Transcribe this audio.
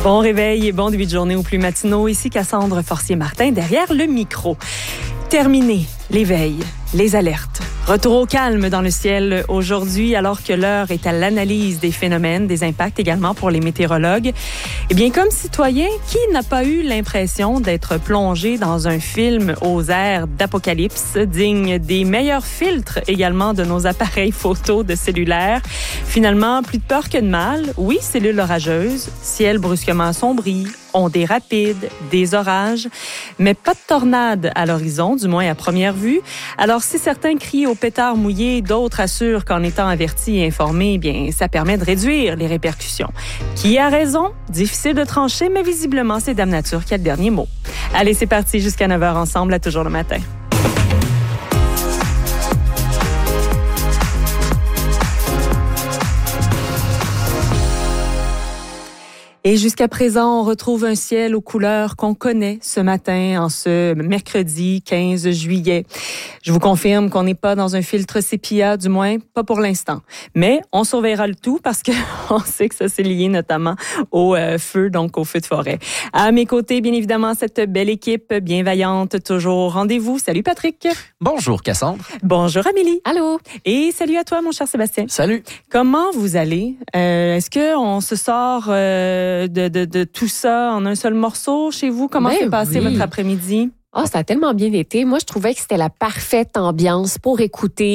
Bon réveil et bon début de journée aux plus matinaux. Ici Cassandre Forcier-Martin derrière le micro. Terminé l'éveil, les alertes. Retour au calme dans le ciel aujourd'hui, alors que l'heure est à l'analyse des phénomènes, des impacts également pour les météorologues. Eh bien, comme citoyen, qui n'a pas eu l'impression d'être plongé dans un film aux airs d'apocalypse, digne des meilleurs filtres également de nos appareils photos de cellulaire? Finalement, plus de peur que de mal. Oui, cellules orageuses, ciel brusquement assombri, ondées rapides, des orages, mais pas de tornade à l'horizon, du moins à première vue. Alors, si certains crient au pétard mouillé, d'autres assurent qu'en étant avertis et informés, eh bien, ça permet de réduire les répercussions. Qui a raison? Difficile de trancher, mais visiblement, c'est Dame Nature qui a le dernier mot. Allez, c'est parti jusqu'à 9h ensemble, à Toujours le matin. Et jusqu'à présent, on retrouve un ciel aux couleurs qu'on connaît ce matin, en ce mercredi 15 juillet. Je vous confirme qu'on n'est pas dans un filtre sépia, du moins pas pour l'instant. Mais on surveillera le tout parce qu'on sait que ça s'est lié notamment au feu, donc au feu de forêt. À mes côtés, bien évidemment, cette belle équipe bienveillante, toujours au rendez-vous. Salut Patrick. Bonjour Cassandre. Bonjour Amélie. Allô. Et salut à toi, mon cher Sébastien. Salut. Comment vous allez? Est-ce qu'on se sort de tout ça en un seul morceau chez vous? Comment s'est passé votre après-midi? Ça a tellement bien été. Moi, je trouvais que c'était la parfaite ambiance pour écouter